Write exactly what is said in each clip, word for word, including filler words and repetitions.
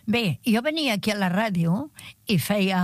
Bé, jo venia aquí a la ràdio i feia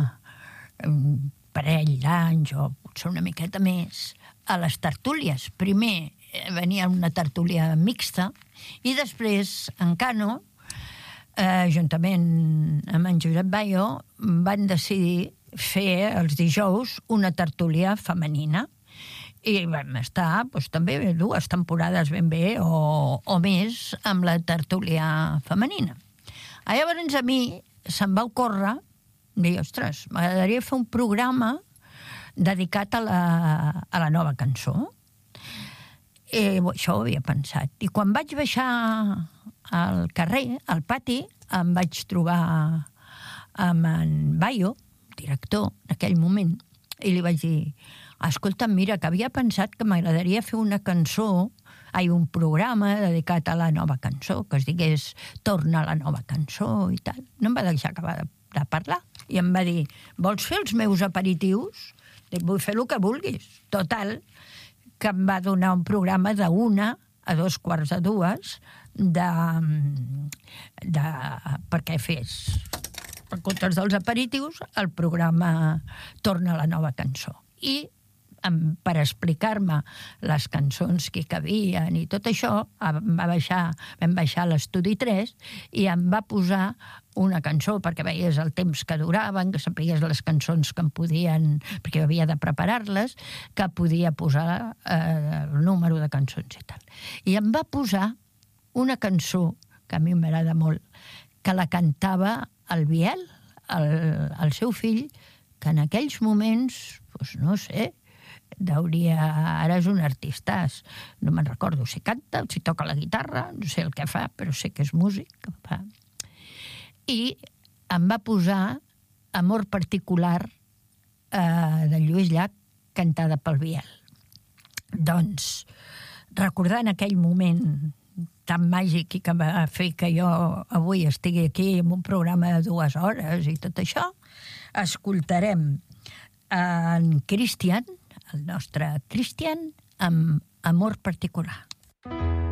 un parell d'anys o potser una miqueta més a les tertúlies. Primer venia una tertúlia mixta i després en Cano, eh, juntament amb en Josep Bayo, van decidir fer els dijous una tertúlia femenina. I vam estar doncs, també dues temporades ben bé o, o més amb la tertúlia femenina. A llavors a mi se'm va ocórrer dir, ostres, m'agradaria fer un programa dedicat a la, a la nova cançó. I això ho havia pensat. I quan vaig baixar al carrer, al pati, em vaig trobar amb en Bayo, director en aquell moment, i li vaig dir, escolta, mira, que havia pensat que m'agradaria fer una cançó, ai, un programa dedicat a la nova cançó, que es digués Torna a la nova cançó i tal. No em va deixar acabar de, de parlar. I em va dir, vols fer els meus aperitius? Dic, vull fer el que vulguis. Total, que em va donar un programa d'una a dos quarts de dues de, de, perquè fes, en comptes dels aperitius, el programa Torna a la nova cançó. I per explicar-me les cançons que hi cabien i tot això, em va baixar, vam baixar a l'estudi tres i em va posar una cançó, perquè veies el temps que duraven, que sapies les cançons que em podien, perquè jo havia de preparar-les, que podia posar eh, el número de cançons i tal. I em va posar una cançó, que a mi m'agrada molt, que la cantava el Biel, el, el seu fill, que en aquells moments, doncs no sé, deuria, ara és un artista, no me'n recordo si canta, si toca la guitarra, no sé el que fa, però sé que és músic. Fa. I em va posar Amor particular eh, de Lluís Llach, cantada pel Biel. Doncs, recordant aquell moment tan màgic i que va fer que jo avui estigui aquí en un programa de dues hores i tot això, escoltarem en Cristian, el nostre Cristian, amb Amor particular.